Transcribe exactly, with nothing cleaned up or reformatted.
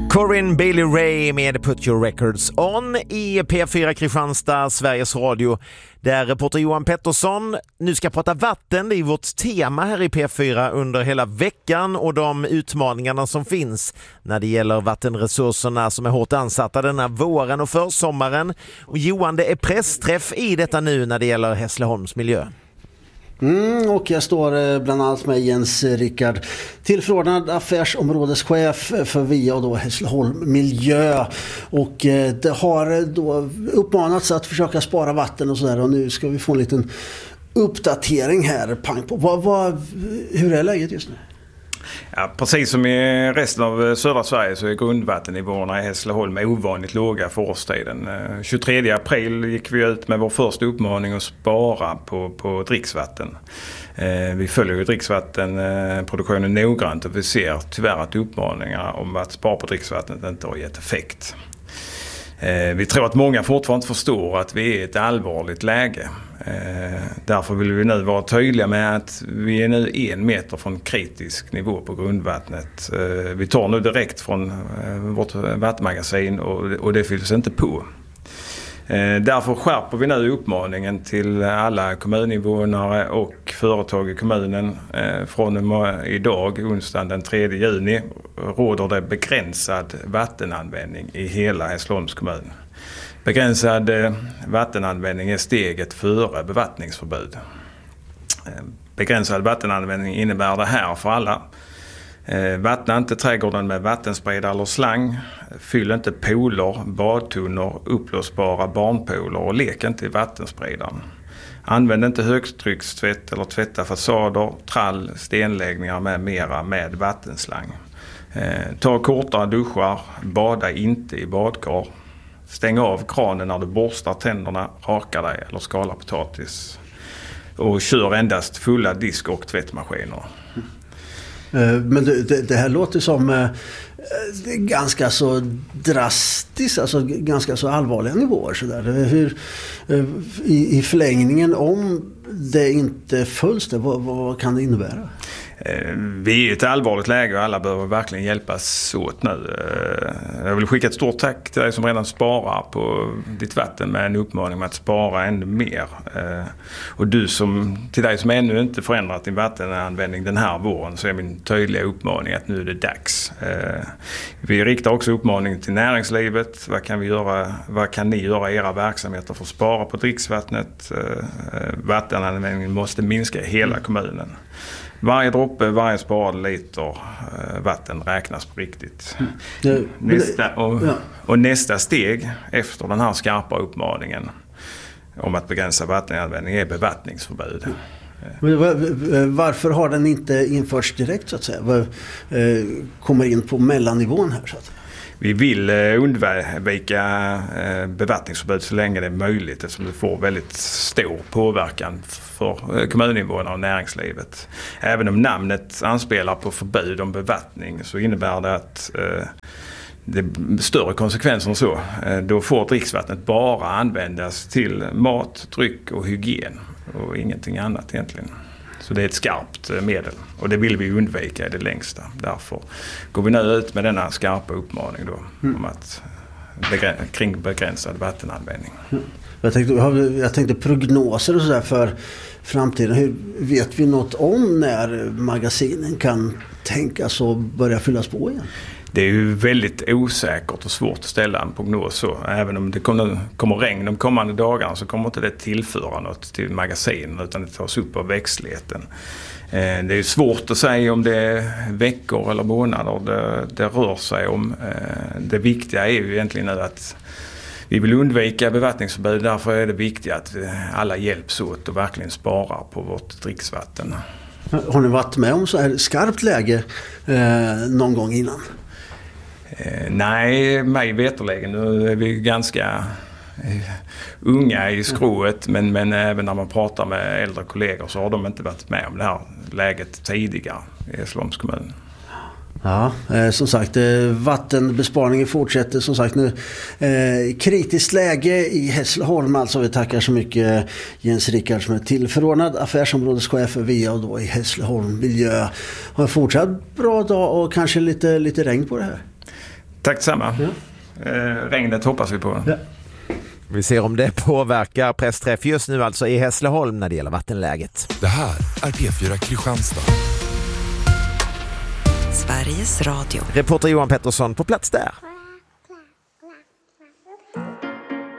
Corinne Bailey Ray med Put Your Records On i P fyra Kristianstad, Sveriges Radio, där reporter Johan Pettersson nu ska prata vatten. Det är vårt tema här i P fyra under hela veckan och de utmaningarna som finns när det gäller vattenresurserna som är hårt ansatta denna våren och försommaren. Och Johan, det är pressträff i detta nu när det gäller Hässleholms miljö. Mm, och jag står bland annat med Jens Rickard, tillförordnad affärsområdeschef för V I A och då Hässleholm Miljö. Och det har då uppmanats att försöka spara vatten och sådär, och nu ska vi få en liten uppdatering här. Pang på. Vad, vad, hur är läget just nu? Ja, precis som i resten av södra Sverige så är grundvattennivåerna i Hässleholm ovanligt låga för årstiden. tjugotredje april gick vi ut med vår första uppmaning att spara på, på dricksvatten. Vi följer ju dricksvattenproduktionen noggrant och vi ser tyvärr att uppmaningar om att spara på dricksvattnet inte har gett effekt. Vi tror att många fortfarande förstår att vi är i ett allvarligt läge. Därför vill vi nu vara tydliga med att vi är nu en meter från kritisk nivå på grundvattnet. Vi tar nu direkt från vårt vattenmagasin och det fylls inte på. Därför skärper vi nu uppmaningen till alla kommuninvånare och företag i kommunen. Från idag, onsdagen den tredje juni, råder det begränsad vattenanvändning i hela Hässleholms kommun. Begränsad vattenanvändning är steget före bevattningsförbud. Begränsad vattenanvändning innebär det här för alla. Vattna inte trädgården med vattenspridare eller slang. Fyll inte pooler, badtunnor, upplösbara barnpooler och lek inte i vattenspridaren. Använd inte högtryckstvätt eller tvätta fasader, trall, stenläggningar med mera med vattenslang. Ta kortare duschar, bada inte i badkar. Stäng av kranen när du borstar tänderna, rakar dig eller skalar potatis. Och kör endast fulla disk- och tvättmaskiner. Men det, det här låter som eh, ganska så drastiskt, alltså ganska så allvarliga nivåer. Så där. Hur, eh, i, I förlängningen, om det inte följs det, vad, vad kan det innebära? Vi är i ett allvarligt läge och alla behöver verkligen hjälpas åt nu. Jag vill skicka ett stort tack till dig som redan sparar på ditt vatten med en uppmaning om att spara ännu mer. Och du som, till dig som ännu inte förändrat din vattenanvändning den här våren, så är min tydliga uppmaning att nu är det dags. Vi riktar också uppmaning till näringslivet. Vad kan vi göra, vad kan ni göra i era verksamheter för att spara på dricksvattnet? Vattenanvändningen måste minska i hela kommunen. Varje droppe, varje sparad liter vatten räknas på riktigt. Mm. Nästa, och, och nästa steg efter den här skarpa uppmaningen om att begränsa vattenanvändning är bevattningsförbud. Men varför har den inte införts direkt, så att säga? Kommer in på mellannivån här, så att säga? Vi vill undvika bevattningsförbud så länge det är möjligt, eftersom det får väldigt stor påverkan för kommuninvånare och näringslivet. Även om namnet anspelar på förbud om bevattning så innebär det att det är större konsekvenser än så. Då får dricksvattnet bara användas till mat, dryck och hygien och ingenting annat egentligen. Så det är ett skarpt medel och det vill vi undvika i det längsta. Därför går vi nu ut med denna skarpa uppmaning då, mm. om att begräns- kring begränsad vattenanvändning. Mm. Jag tänkte, jag tänkte prognoser och sådär för framtiden. Hur vet vi något om när magasinen kan tänkas och börja fyllas på igen? Det är ju väldigt osäkert och svårt att ställa en prognos så. Även om det kommer, kommer regn de kommande dagarna så kommer inte det tillföra något till magasinen, utan det tas upp av växtligheten. Eh, det är svårt att säga om det är veckor eller månader det, det rör sig om. Eh, det viktiga är ju egentligen nu att vi vill undvika bevattningsförbud. Därför är det viktigt att alla hjälps åt och verkligen sparar på vårt dricksvatten. Har ni varit med om så här skarpt läge eh, någon gång innan? Eh, nej, mig veterligen. Nu är vi ganska eh, unga i skrået, men, men även när man pratar med äldre kollegor så har de inte varit med om det här läget tidigare i Hässleholms kommun. Ja, eh, som sagt, eh, vattenbesparingen fortsätter som sagt nu. Eh, kritiskt läge i Hässleholm, alltså. Vi tackar så mycket Jens Rickard som är tillförordnad affärsområdeschef för V I A och då i Hässleholm Miljö. Har en fortsatt bra dag och kanske lite, lite regn på det här? Tack detsamma. Ja. Eh, regnet hoppas vi på. Ja. Vi ser om det påverkar pressträff just nu alltså i Hässleholm när det gäller vattenläget. Det här är P fyra Kristianstad. Sveriges Radio. Reporter Johan Pettersson på plats där.